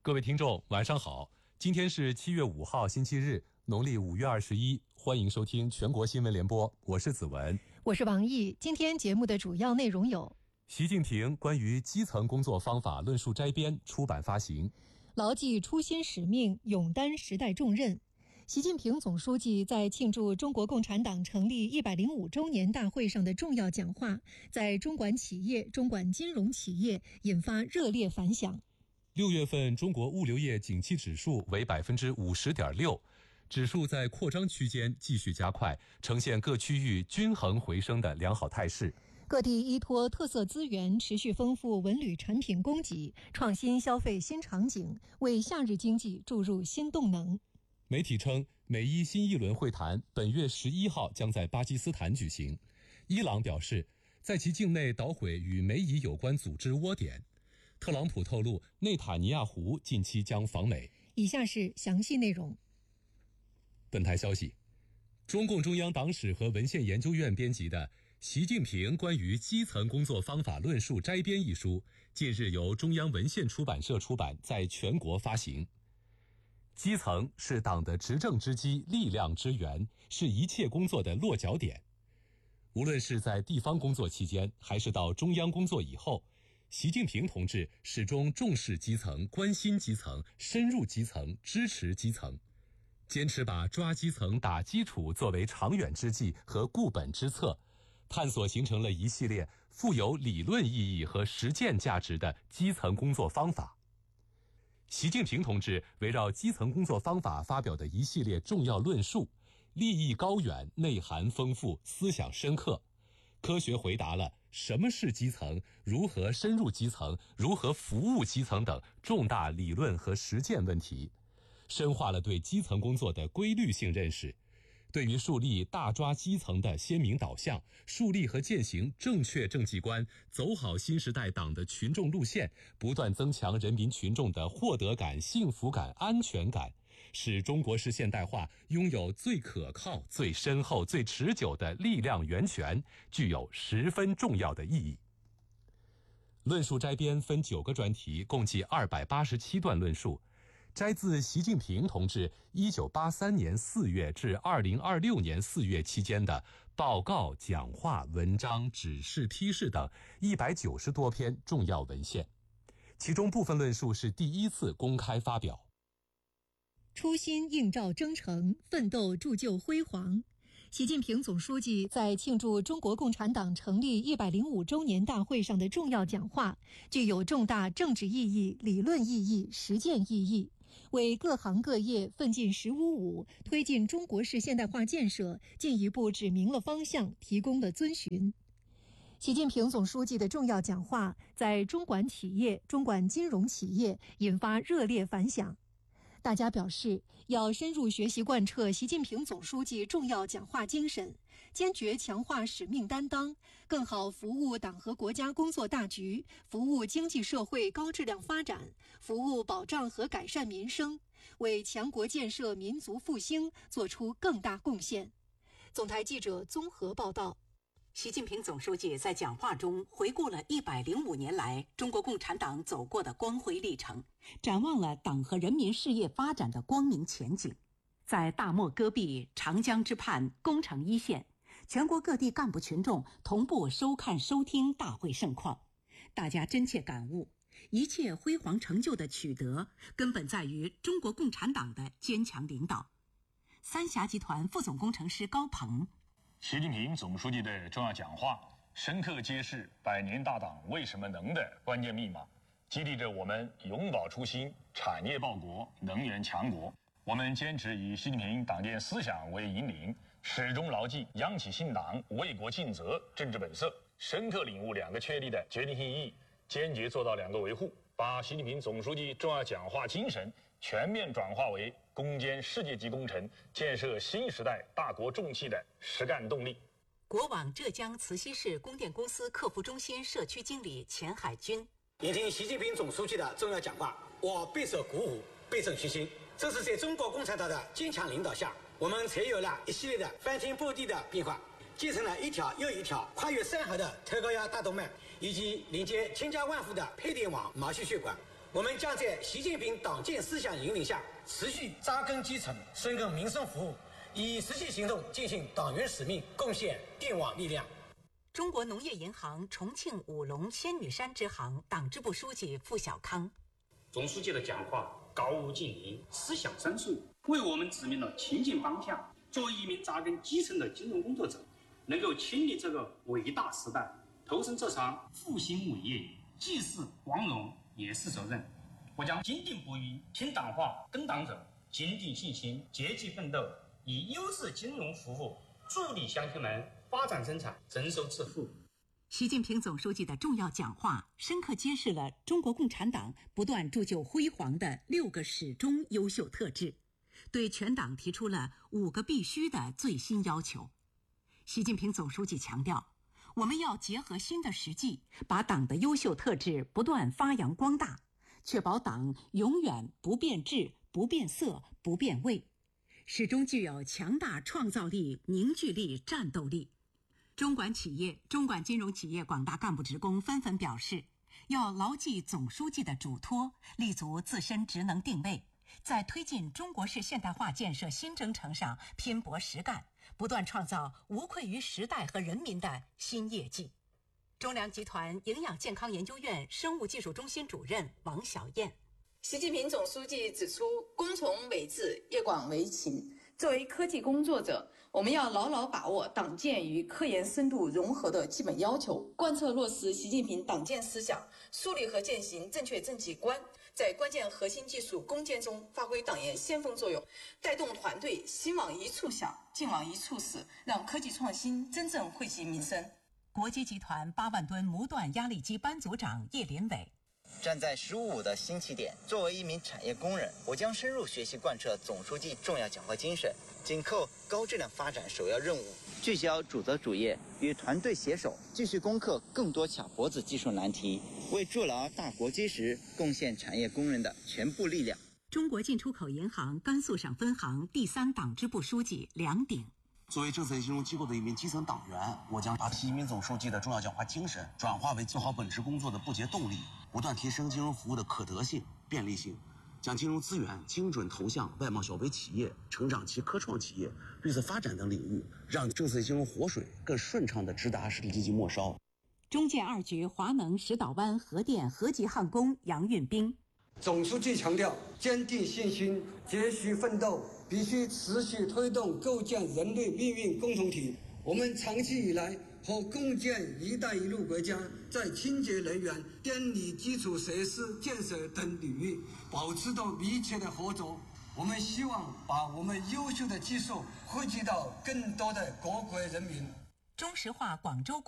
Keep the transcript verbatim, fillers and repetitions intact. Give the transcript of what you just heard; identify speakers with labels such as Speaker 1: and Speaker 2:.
Speaker 1: 各位听众晚上好，今天是七月五号星期日，农历五月二十一，欢迎收听全国新闻联播，我是子文，
Speaker 2: 我是王毅。今天节目的主要内容有：
Speaker 1: 习近平关于基层工作方法论述摘编出版发行；
Speaker 2: 牢记初心使命，勇担时代重任。习近平总书记在庆祝中国共产党成立一百零五周年大会上的重要讲话，在中管企业、中管金融企业引发热烈反响。
Speaker 1: 六月份中国物流业景气指数为百分之五十点六，指数在扩张区间继续加快，呈现各区域均衡回升的良好态势。
Speaker 2: 各地依托特色资源，持续丰富文旅产品供给，创新消费新场景，为夏日经济注入新动能。
Speaker 1: 媒体称，美伊新一轮会谈本月十一号将在巴基斯坦举行。伊朗表示，在其境内捣毁与美伊有关组织窝点。特朗普透露，内塔尼亚胡近期将访美。
Speaker 2: 以下是详细内容。
Speaker 1: 本台消息，中共中央党史和文献研究院编辑的《习近平关于基层工作方法论述摘编》一书，近日由中央文献出版社出版，在全国发行。基层是党的执政之基、力量之源，是一切工作的落脚点。无论是在地方工作期间，还是到中央工作以后，习近平同志始终重视基层、关心基层、深入基层、支持基层，坚持把抓基层、打基础作为长远之计和固本之策，探索形成了一系列富有理论意义和实践价值的基层工作方法。习近平同志围绕基层工作方法发表的一系列重要论述，立意高远，内涵丰富，思想深刻，科学回答了什么是基层、如何深入基层、如何服务基层等重大理论和实践问题，深化了对基层工作的规律性认识，对于树立大抓基层的鲜明导向，树立和践行正确政绩观，走好新时代党的群众路线，不断增强人民群众的获得感、幸福感、安全感，使中国式现代化拥有最可靠、最深厚、最持久的力量源泉，具有十分重要的意义。论述摘编分九个专题，共计二百八十七段论述，摘自习近平同志一九八三年四月至二零二六年四月期间的报告、讲话、文章、指示、批示等一百九十多篇重要文献，其中部分论述是第一次公开发表。
Speaker 2: 初心映照征程，奋斗铸就辉煌。习近平总书记在庆祝中国共产党成立一百零五周年大会上的重要讲话，具有重大政治意义、理论意义、实践意义，为各行各业奋进“十五五”推进中国式现代化建设进一步指明了方向，提供了遵循。习近平总书记的重要讲话在中管企业、中管金融企业引发热烈反响。大家表示，要深入学习贯彻习近平总书记重要讲话精神，坚决强化使命担当，更好服务党和国家工作大局，服务经济社会高质量发展，服务保障和改善民生，为强国建设、民族复兴做出更大贡献。总台记者综合报道。
Speaker 3: 习近平总书记在讲话中回顾了一百零五年来中国共产党走过的光辉历程，展望了党和人民事业发展的光明前景。在大漠戈壁、长江之畔、攻城一线，全国各地干部群众同步收看收听大会盛况，大家真切感悟，一切辉煌成就的取得，根本在于中国共产党的坚强领导。三峡集团副总工程师高鹏，
Speaker 4: 习近平总书记的重要讲话，深刻揭示百年大党为什么能的关键密码，激励着我们永葆初心，产业报国，能源强国。我们坚持以习近平党建思想为引领，始终牢记央企信党、为国尽责政治本色，深刻领悟两个确立的决定性意义，坚决做到两个维护，把习近平总书记重要讲话精神全面转化为攻坚世界级工程、建设新时代大国重器的实干动力。
Speaker 3: 国网浙江慈溪市供电公司客服中心社区经理钱海军，
Speaker 5: 聆听习近平总书记的重要讲话，我备受鼓舞，倍增信心。这是在中国共产党的坚强领导下，我们才有了一系列的翻天覆地的变化，建成了一条又一条跨越山河的特高压大动脉，以及连接千家万户的配电网毛细血管。 我们将在习近平党建思想引领下，持续扎根基层，深耕民生服务，以实际行动进行党员使命，贡献电网力量。
Speaker 3: 中国农业银行重庆武隆仙女山支行党支部书记付小康，
Speaker 6: 总书记的讲话高屋建瓴，思想深邃，为我们指明了前进方向。作为一名扎根基层的金融工作者，能够亲历这个伟大时代，投身这场复兴伟业，既是光荣也是责任。我将坚定不移听党话跟党走，坚定信心积极奋斗，以优质金融服务助力乡亲们发展生产，增收致富。
Speaker 3: 习近平总书记的重要讲话深刻揭示了中国共产党不断铸就辉煌的六个始终优秀特质，对全党提出了五个必须的最新要求。习近平总书记强调，我们要结合新的实际，把党的优秀特质不断发扬光大，确保党永远不变质、不变色、不变味，始终具有强大创造力、凝聚力、战斗力。中管企业、中管金融企业广大干部职工纷纷表示，要牢记总书记的嘱托，立足自身职能定位，在推进中国式现代化建设新征程上拼搏实干，不断创造无愧于时代和人民的新业绩。中粮集团营养健康研究院生物技术中心主任王小燕，
Speaker 7: 习近平总书记指出，工从为治，业广为勤。作为科技工作者，我们要牢牢把握党建与科研深度融合的基本要求，贯彻落实习近平党建思想，树立和践行正确政绩观，在关键核心技术攻坚中发挥党研先锋作用，带动团队心往一处想，劲往一处使，让科技创新真正惠及民生。
Speaker 3: 国基集团八万吨模段压力机班组长叶林伟，
Speaker 8: 站在“十五五”的新起点，作为一名产业工人，我将深入学习贯彻总书记重要讲话精神，紧扣高质量发展首要任务，聚焦主责主业，与团队携手，继续攻克更多卡脖子技术难题，为筑牢大国基石贡献产业工人的全部力量。
Speaker 3: 中国进出口银行甘肃省分行第三党支部书记梁鼎，
Speaker 9: 作为政策金融机构的一名基层党员，我将把习近平总书记的重要讲话精神转化为做好本职工作的不竭动力，不断提升金融服务的可得性、便利性，将金融资源精准投向外贸小微企业、成长期科创企业、绿色发展等领域，让政策金融活水更顺畅地直达实体经济末梢。
Speaker 3: 中建二局华能石岛湾核电核级焊工杨运兵，
Speaker 10: 总书记强调，坚定信心，继续奋斗，必须持续推动构建人类命运共同体。我们长期以来和共建“一带一路”国家在清洁能源、电力基础设施建设等领域保持着密切的合作。我们希望把我们优秀的技术惠及到更多的各国人民。
Speaker 3: 中石化广州